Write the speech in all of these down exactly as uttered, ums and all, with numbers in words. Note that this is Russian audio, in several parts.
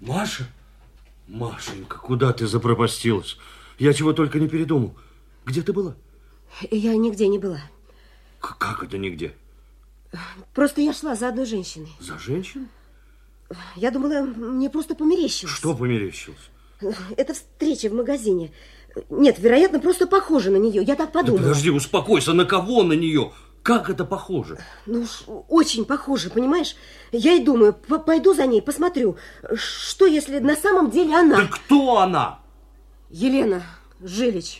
Маша? Машенька, куда ты запропастилась? Я чего только не передумал. Где ты была? Я нигде не была. К- как это нигде? Просто я шла за одной женщиной. За женщиной? Я думала, мне просто померещилось. Что померещилось? Это встреча в магазине. Нет, вероятно, просто похоже на нее. Я так подумала. Да подожди, успокойся. На кого на нее? Как это похоже? Ну уж очень похоже, понимаешь? Я и думаю, пойду за ней, посмотрю. Что, если на самом деле она? Да кто она? Елена Жилич.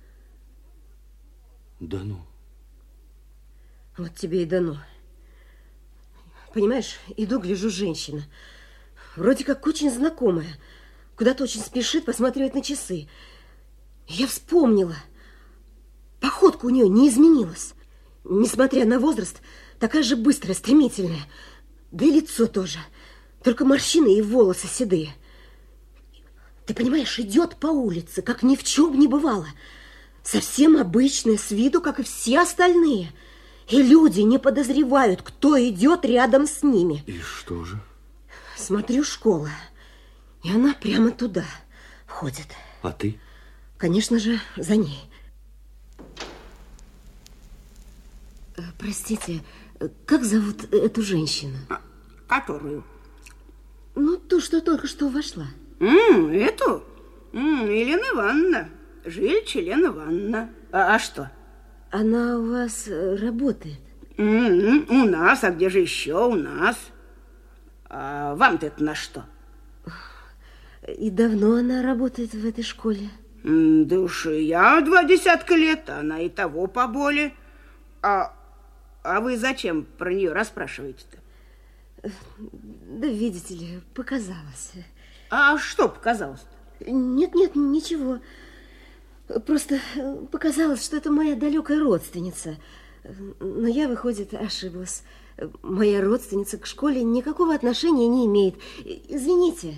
Да ну. Вот тебе и дано. Понимаешь, иду, гляжу, женщина. Вроде как очень знакомая. Куда-то очень спешит, посматривает на часы. Я вспомнила. Походка у нее не изменилась. Несмотря на возраст, такая же быстрая, стремительная. Да и лицо тоже. Только морщины и волосы седые. Ты понимаешь, идет по улице, как ни в чем не бывало. Совсем обычная, с виду, как и все остальные. И люди не подозревают, кто идет рядом с ними. И что же? Смотрю, школа. И она прямо туда входит. А ты? Конечно же, за ней. Простите, как зовут эту женщину? А, которую? Ну, ту, что только что вошла. М, эту? М, Елена Ивановна. Жилич Елена Ивановна. А, а что? Она у вас работает? М, у нас, а где же еще у нас? А вам-то это на что? И давно она работает в этой школе? М, да уж я два десятка лет, она и того поболее. А, а вы зачем про нее расспрашиваете-то? Да, видите ли, показалось. А что показалось-то? Нет-нет, ничего. Просто показалось, что это моя далекая родственница. Но я, выходит, ошиблась. Моя родственница к школе никакого отношения не имеет. Извините.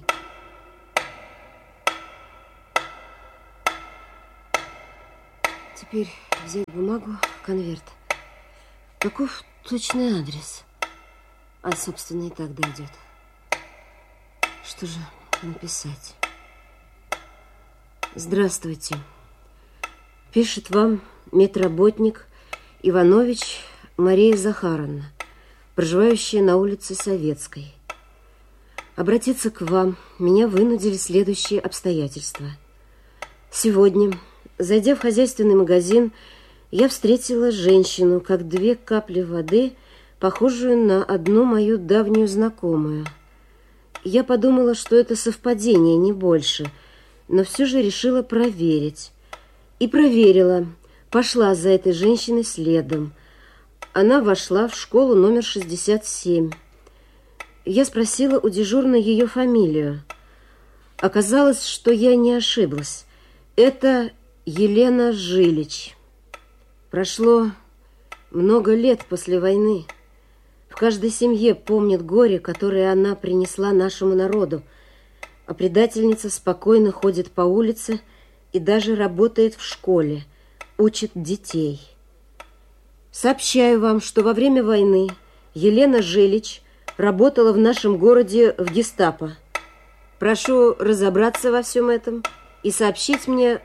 Теперь взять бумагу, конверт. Каков точный адрес? А, собственно, и так дойдет. Что же написать? Здравствуйте. Пишет вам медработник Иванович Мария Захаровна, проживающая на улице Советской. Обратиться к вам меня вынудили следующие обстоятельства. Сегодня, зайдя в хозяйственный магазин, я встретила женщину, как две капли воды, похожую на одну мою давнюю знакомую. Я подумала, что это совпадение, не больше, но все же решила проверить. И проверила, пошла за этой женщиной следом. Она вошла в школу номер шестьдесят семь. Я спросила у дежурной ее фамилию. Оказалось, что я не ошиблась. Это Елена Жилич. Прошло много лет после войны. В каждой семье помнят горе, которое она принесла нашему народу. А предательница спокойно ходит по улице и даже работает в школе, учит детей. Сообщаю вам, что во время войны Елена Жилич работала в нашем городе в гестапо. Прошу разобраться во всем этом и сообщить мне